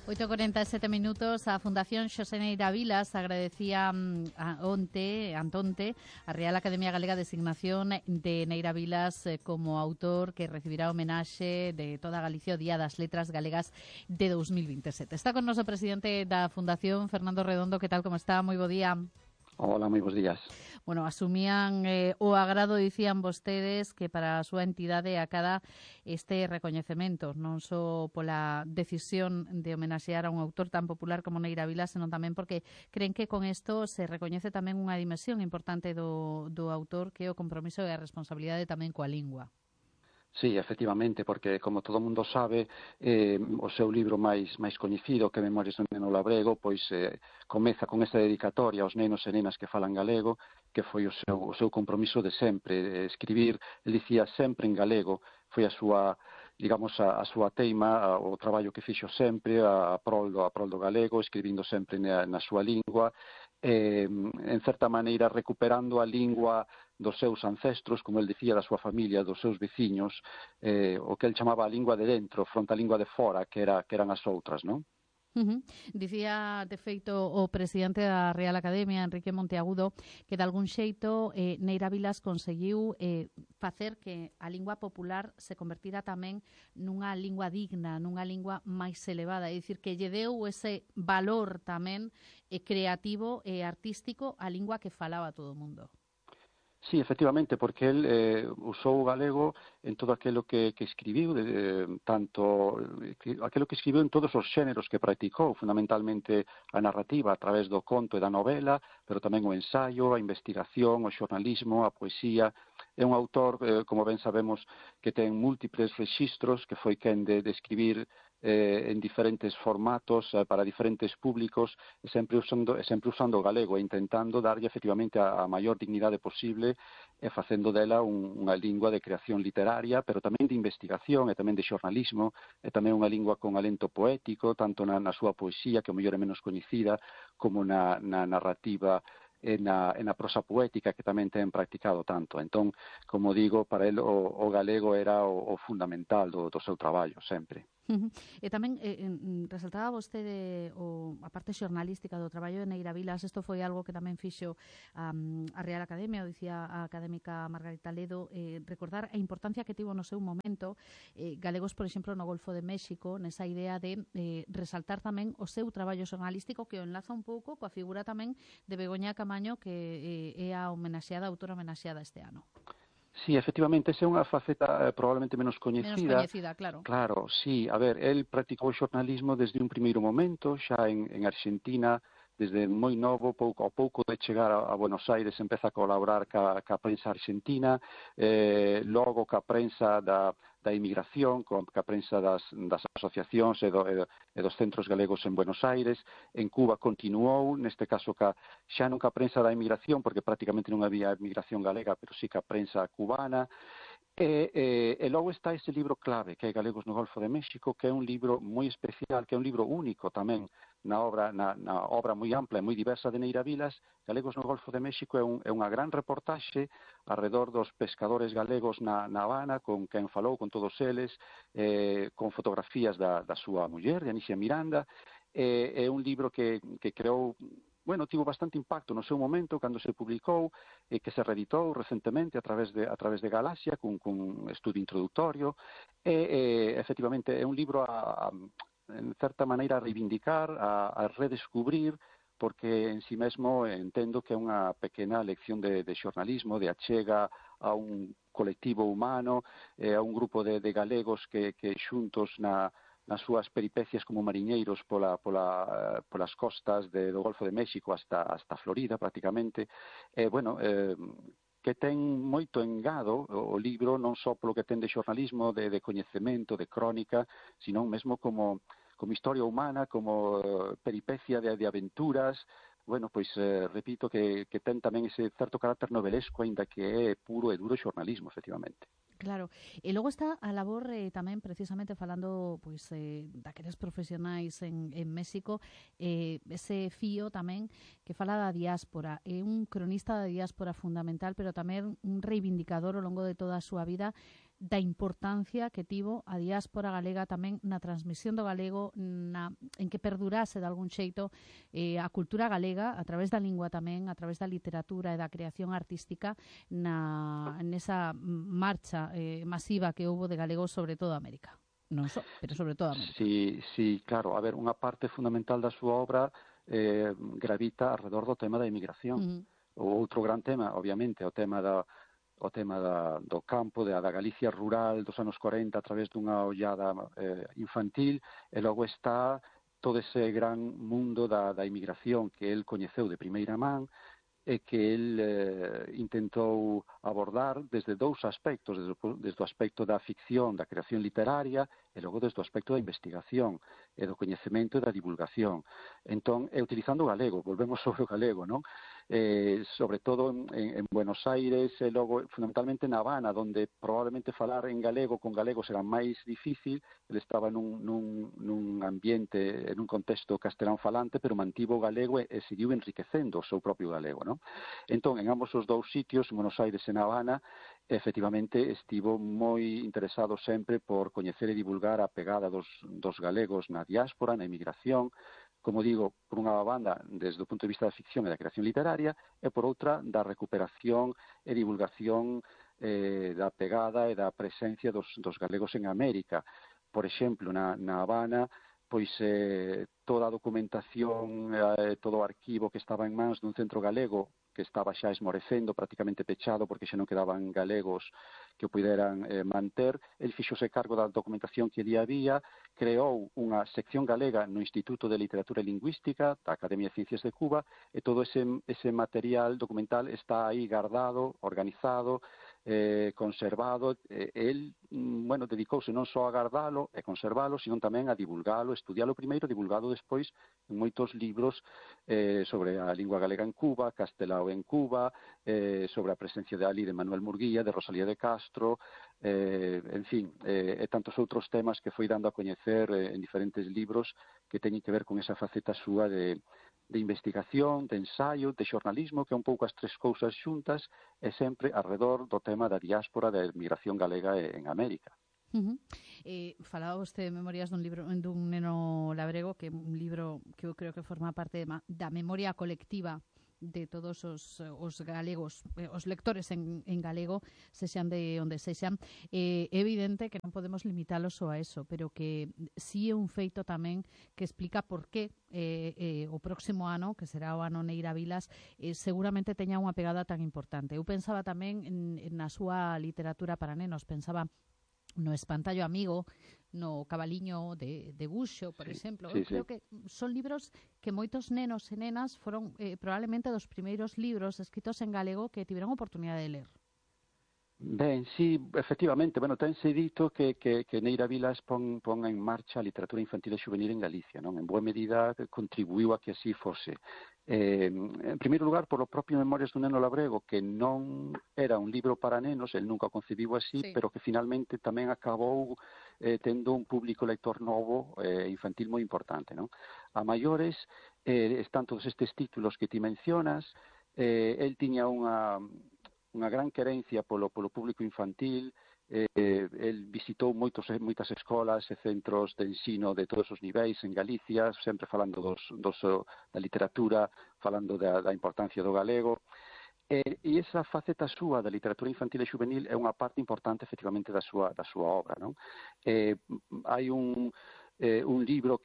8:47 minutos. A Fundación Xosé Neira Vilas agradecía antonte a Real Academia Galega de Designación de Neira Vilas como autor que recibirá homenaxe de toda Galicia o Día das Letras Galegas de 2027. Está con nos o presidente da Fundación, Fernando Redondo. Que tal, como está? Moi bo día. Hola, moi bons días. Bueno, asumían o agrado, dicían vostedes, que para a súa entidade acada este recoñecemento, non só pola decisión de homenaxear a un autor tan popular como Neira Vilas, senón tamén porque creen que con isto se recoñece tamén unha dimensión importante do autor, que é o compromiso e a responsabilidade tamén coa lingua. Sí, efectivamente, porque como todo mundo sabe, o seu libro máis coñecido, que é Memorias do neno labrego, pois comeza con esta dedicatoria aos nenos e nenas que falan galego, que foi o seu compromiso de sempre, escribir, ele dicía, sempre en galego, foi a súa, digamos, a súa teima, o traballo que fixo sempre a prol do galego, escribindo sempre na súa lingua, en certa maneira recuperando a lingua dos seus ancestros, como el dicía, da súa familia, dos seus veciños, o que el chamaba a lingua de dentro, fronte a lingua de fora, que eran as outras, non? Dicía, de feito, o presidente da Real Academia, Enrique Monteagudo, que de algún xeito Neira Vilas conseguiu facer que a lingua popular se convertira tamén nunha lingua digna, nunha lingua máis elevada, é dicir, que lle deu ese valor tamén creativo e artístico á lingua que falaba todo o mundo. Sí, efectivamente, porque él usou o galego en todo aquilo que escribiu, tanto aquilo que escribiu en todos os xéneros que practicou, fundamentalmente a narrativa a través do conto e da novela, pero tamén o ensaio, a investigación, o xornalismo, a poesía. É un autor, como ben sabemos, que ten múltiples rexistros, que foi quen de escribir en diferentes formatos para diferentes públicos, e sempre usando o galego e intentando darlle efectivamente a maior dignidade posible e facendo dela unha lingua de creación literaria, pero tamén de investigación e tamén de xornalismo, e tamén unha lingua con alento poético, tanto na súa poesía, que o mellor é menos coñecida, como na narrativa e na prosa poética, que tamén ten practicado tanto. Entón, como digo, para el o galego era o fundamental do seu traballo, sempre. E tamén resaltaba vostede a parte xornalística do traballo de Neira Vilas. Isto foi algo que tamén fixo a Real Academia, o dicía a académica Margarita Ledo, recordar a importancia que tivo no seu momento galegos, por exemplo, no Golfo de México, nesa idea de resaltar tamén o seu traballo xornalístico, que o enlaza un pouco coa figura tamén de Begoña Camaño, que é a autora homenaxeada este ano. Sí, efectivamente, esa é unha faceta probablemente menos coñecida. Menos coñecida, claro. Claro, sí. A ver, el practicou o xornalismo desde un primeiro momento, xa en Argentina, desde moi novo, pouco a pouco de chegar a Buenos Aires, empeza a colaborar ca prensa argentina, logo ca prensa da inmigración, ca prensa das asociacións e dos centros galegos en Buenos Aires. En Cuba continuou, neste caso xa non ca prensa da inmigración, porque prácticamente non había inmigración galega, pero sí ca prensa cubana. E logo está ese libro clave, que é Galegos no Golfo de México, que é un libro moi especial, que é un libro único tamén na obra moi ampla e moi diversa de Neira Vilas. Galegos no Golfo de México é unha gran reportaxe alrededor dos pescadores galegos na Habana, con quen falou, con todos eles, con fotografías da súa muller, de Anicia Miranda. É un libro que creou, tivo bastante impacto no seu momento cando se publicou, que se reeditou recentemente a través de Galaxia, cun estudio introductorio, e efectivamente é un libro en certa maneira a reivindicar, a redescubrir, porque en si mesmo entendo que é unha pequena lección de xornalismo, de achega a un colectivo humano, a un grupo de galegos que xuntos nas súas peripecias como mariñeiros polas costas do Golfo de México hasta Florida, prácticamente, que ten moito engado o libro, non só polo que ten de xornalismo, de coñecemento, de crónica, sino mesmo como historia humana, como peripecia de aventuras. Repito que ten tamén ese certo carácter novelesco, aínda que é puro e duro xornalismo, efectivamente. Claro, e logo está a labor tamén precisamente falando daqueles profesionais en México, ese fío tamén que fala da diáspora, é un cronista da diáspora fundamental, pero tamén un reivindicador ao longo de toda a súa vida da importancia que tivo a diáspora galega tamén na transmisión do galego, en que perdurase de algún xeito a cultura galega a través da lingua tamén, a través da literatura e da creación artística nesa marcha masiva que houbo de galegos sobre todo América. Non só, pero sobre todo América. Sí, claro. A ver, unha parte fundamental da súa obra gravita alrededor do tema da emigración. O outro gran tema, obviamente, o tema do campo, da Galicia rural dos anos 40 a través dunha ollada infantil, e logo está todo ese gran mundo da inmigración que el coñeceu de primeira man e que el intentou abordar desde dous aspectos, desde o aspecto da ficción, da creación literaria, e logo desde o aspecto da investigación e do coñecemento e da divulgación. Entón, utilizando o galego, volvemos sobre o galego, non? Sobre todo en Buenos Aires e logo fundamentalmente na Habana, donde probablemente falar en galego con galegos era máis difícil. Ele estaba nun ambiente, en un contexto castelán falante, pero mantivo o galego e seguiu enriquecendo o seu propio galego, non? Entón, en ambos os dous sitios, en Buenos Aires e na Habana, efectivamente estivo moi interesado sempre por coñecer e divulgar a pegada dos galegos na diáspora, na emigración, como digo, por unha banda, desde o punto de vista da ficción e da creación literaria, e por outra, da recuperación e divulgación da pegada e da presencia dos galegos en América. Por exemplo, na Habana, pois toda a documentación, todo o arquivo que estaba en mans dun centro galego que estaba xa esmorecendo, prácticamente pechado, porque xa non quedaban galegos que o puderan manter. El fixose cargo da documentación que ali había, creou unha sección galega no Instituto de Literatura e Lingüística da Academia de Ciencias de Cuba, e todo ese material documental está aí guardado, organizado, conservado. El, dedicouse non só a guardalo e conservalo, sino tamén a divulgalo, estudialo primeiro, divulgado despois en moitos libros sobre a lingua galega en Cuba, Castelao en Cuba, sobre a presencia de Ali, de Manuel Murguía, de Rosalía de Castro, en fin, e tantos outros temas que foi dando a coñecer en diferentes libros que teñen que ver con esa faceta súa de investigación, de ensaio, de xornalismo, que é un pouco as tres cousas xuntas, e sempre alrededor do tema da diáspora, da migración galega en América. Falaba vostede de Memorias dun neno labrego, que é un libro que eu creo que forma parte da memoria colectiva de todos os galegos, os lectores en galego, sexan de onde sexan. É evidente que non podemos limitalos só a eso, pero que sí é un feito tamén que explica por que o próximo ano, que será o ano Neira Vilas, seguramente teña unha pegada tan importante. Eu pensaba tamén na súa literatura para nenos, pensaba no Espantallo Amigo, no Cabaliño de Buxo, por exemplo. Eu creo que son libros que moitos nenos e nenas foron probablemente dos primeiros libros escritos en galego que tiveron oportunidade de ler. Ben, sí, efectivamente, tense dito que Neira Vilas pon en marcha a literatura infantil e juvenil en Galicia, non? En boa medida contribuiu a que así fose. En primeiro lugar, por o propio Memorias dun neno labrego, que non era un libro para nenos, el nunca o concibiu así, pero que finalmente tamén acabou tendo un público lector novo infantil moi importante, non? A maiores están todos estes títulos que ti mencionas. El tiña unha gran querencia polo público infantil. El visitou moitas escolas e centros de ensino de todos os niveis en Galicia, sempre falando da literatura, falando da importancia do galego. E esa faceta súa da literatura infantil e juvenil é unha parte importante, efectivamente, da súa obra, non? Hai un libro